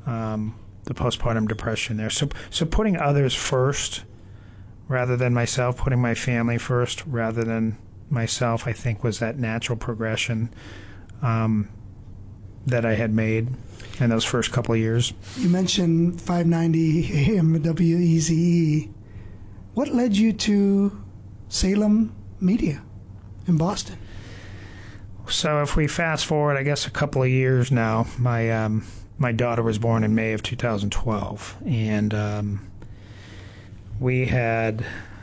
the postpartum depression there. So putting others first rather than myself, putting my family first rather than myself, I think was that natural progression that I had made in those first couple of years. You mentioned 590 AM WEZE. What led you to Salem Media in Boston? So if we fast forward, I guess, a couple of years now, my daughter was born in May of 2012, and we had,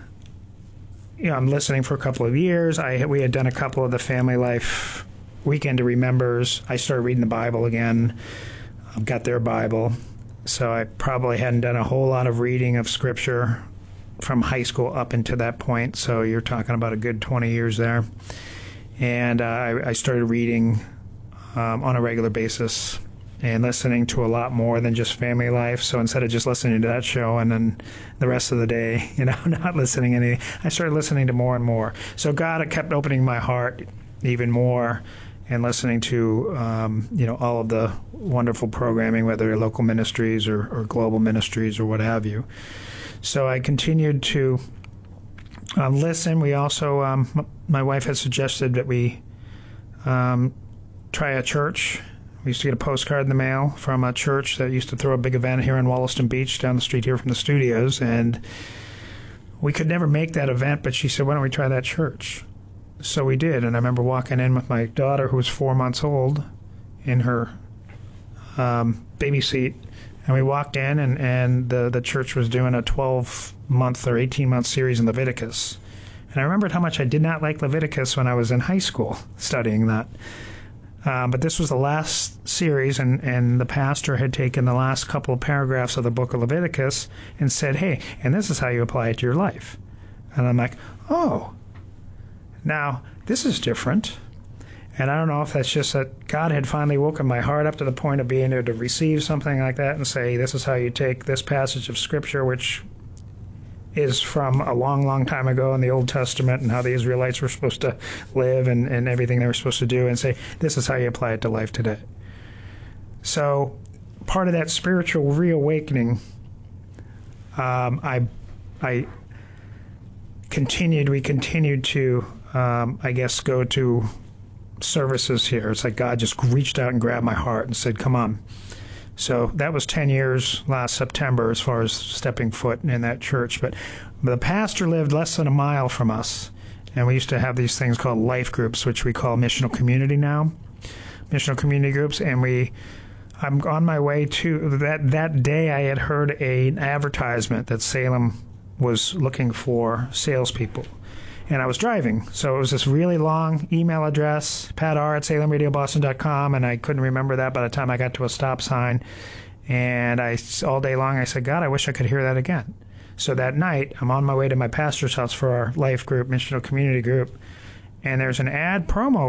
I'm listening for a couple of years. We had done a couple of the Family Life Weekend to Remembers. I started reading the Bible again, got their Bible. So I probably hadn't done a whole lot of reading of Scripture from high school up until that point. So you're talking about a good 20 years there. And I started reading on a regular basis and listening to a lot more than just Family Life. So instead of just listening to that show and then the rest of the day, not listening anything, I started listening to more and more. So God kept opening my heart even more and listening to, all of the wonderful programming, whether they're local ministries or global ministries or what have you. So I continued to listen. We also, my wife had suggested that we try a church. We used to get a postcard in the mail from a church that used to throw a big event here in Wollaston Beach down the street here from the studios. And we could never make that event, but she said, why don't we try that church? So we did. And I remember walking in with my daughter, who was 4 months old, in her baby seat. And we walked in, and the church was doing a 12-month or 18-month series in Leviticus. And I remembered how much I did not like Leviticus when I was in high school studying that. But this was the last series, and the pastor had taken the last couple of paragraphs of the book of Leviticus and said, hey, and this is how you apply it to your life. And I'm like, oh, now this is different. And I don't know if that's just that God had finally woken my heart up to the point of being able to receive something like that and say, this is how you take this passage of Scripture, which is from a long, long time ago in the Old Testament and how the Israelites were supposed to live and everything they were supposed to do, and say, this is how you apply it to life today. So part of that spiritual reawakening, we continued to, go to services here. It's like God just reached out and grabbed my heart and said, come on. So that was 10 years last September as far as stepping foot in that church. But the pastor lived less than a mile from us, and we used to have these things called life groups, which we call missional community now, missional community groups. And I'm on my way to that day. I had heard an advertisement that Salem was looking for salespeople. And I was driving, so it was this really long email address, patar@salemradioboston.com, and I couldn't remember that by the time I got to a stop sign. And all day long, I said, God, I wish I could hear that again. So that night, I'm on my way to my pastor's house for our life group, missional community group, and there's an ad promo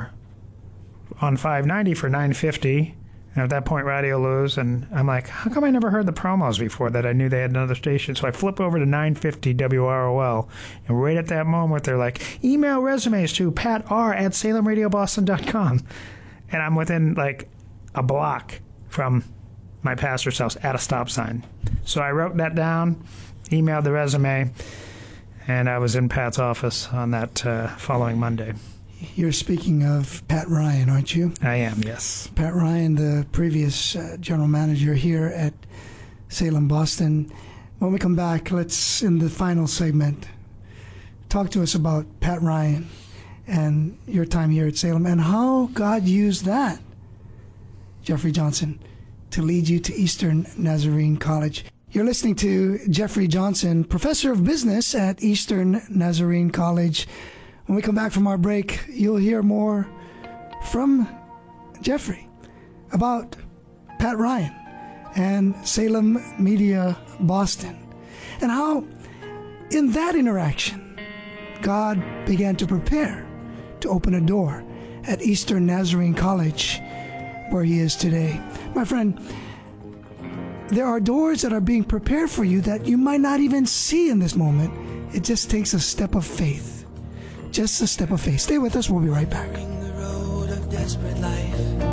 on 590 for $9.50. And at that point, Radio Luz, and I'm like, how come I never heard the promos before that I knew they had another station? So I flip over to 950 WROL, and right at that moment, they're like, email resumes to patar@salemradioboston.com. And I'm within like a block from my pastor's house at a stop sign. So I wrote that down, emailed the resume, and I was in Pat's office on that following Monday. You're speaking of Pat Ryan, aren't you? I am, yes. Pat Ryan, the previous general manager here at Salem, Boston. When we come back, let's, in the final segment, talk to us about Pat Ryan and your time here at Salem and how God used that, Jeffrey Johnson, to lead you to Eastern Nazarene College. You're listening to Jeffrey Johnson, professor of business at Eastern Nazarene College. When we come back from our break, you'll hear more from Jeffrey about Pat Ryan and Salem Media Boston, and how in that interaction, God began to prepare to open a door at Eastern Nazarene College, where he is today. My friend, there are doors that are being prepared for you that you might not even see in this moment. It just takes a step of faith. Just a step of faith. Stay with us. We'll be right back.